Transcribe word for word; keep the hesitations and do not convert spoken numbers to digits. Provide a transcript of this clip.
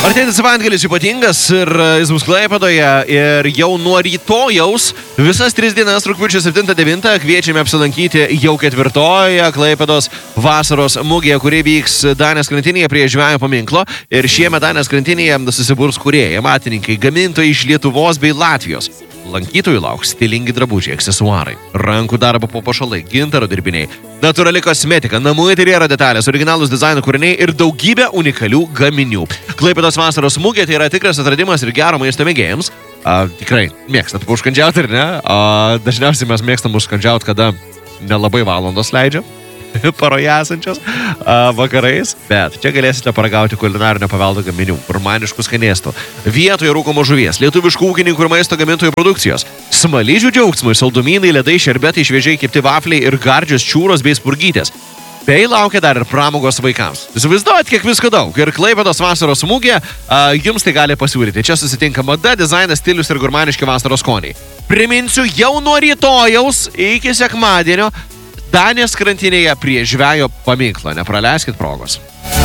Artėjantis savaitgalis ypatingas ir jis bus Klaipėdoje ir jau nuo rytojaus visas tris dienas rugpjūčio septintą devintą kviečiame apsilankyti jau ketvirtoje Klaipėdos vasaros mugėje, kuri vyks Danės krantinėje prie Žvejo paminklo ir šiemet Danės krantinėje susiburs kūrėjai, amatininkai, gamintojai iš Lietuvos bei Latvijos. Lankytojų lauks stilingi drabužiai, aksesuarai, rankų darbo papuošalai, gintaro dirbiniai, natūrali kosmetika, namų interjero detalės, originalūs dizaino kūriniai ir daugybė unikalių gaminių. Klaipėdos vasaros mugė tai yra tikras atradimas ir gero maisto mėgėjams. A, tikrai, mėgstat užkandžiauti, ar ne? A, dažniausiai mes mėgstam užkandžiauti, kada nelabai valandos leidžia paroje esančios a, vakarais, bet čia galėsite paragauti kulinarinio paveldo gaminių, gurmaniškų skanėstų, vietoje rūkomos žuvies, lietuviškų ūkininkų ir maisto gamintojų produkcijos, smaližių džiaugsmai, saldumynai, ledai, šerbetai, šviežiai kepti vafliai ir gardžios čiūros bei spurgytės. Bei laukia dar ir pramogos vaikams. Įsivaizduojat, kiek visko daug. Ir Klaipėdos vasaros mugė a, jums tai gali pasiūlyti. Čia susitinka mada, dizainas, stilius ir gurmaniški vasaros skoniai. Priminsiu, jau nuo rytojaus iki sekmadienio Danės krantinėje prie Žvejo paminklo. Nepraleiskit progos.